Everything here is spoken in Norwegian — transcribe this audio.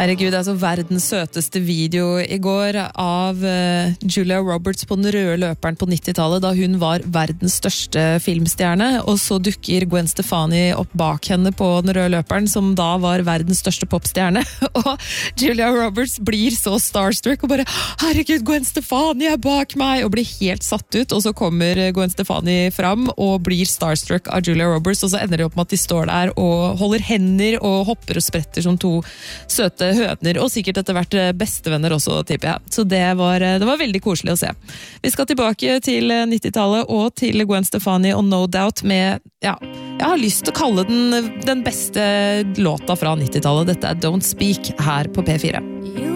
Herregud, altså verdens søteste video I går av Julia Roberts på den røde løperen på 90-tallet, da hun var verdens største filmstjerne, og så dukker Gwen Stefani opp bak henne på den røde løperen, som da var verdens største popstjerne, og Julia Roberts blir så starstruck, og bare, herregud, Gwen Stefani bak meg, og blir helt satt ut, og så kommer Gwen Stefani fram, og blir starstruck av Julia Roberts, og så ender det opp med at de står der, og holder hender, og hopper og spretter som to søte høner, og sikkert etter hvert bestevenner også, tipper jeg. Så det var veldig koselig å se. Vi skal tilbake til 90-tallet og til Gwen Stefani og No Doubt med, ja, jeg har lyst til å kalle den beste låta fra 90-tallet. Dette Don't Speak her på P4.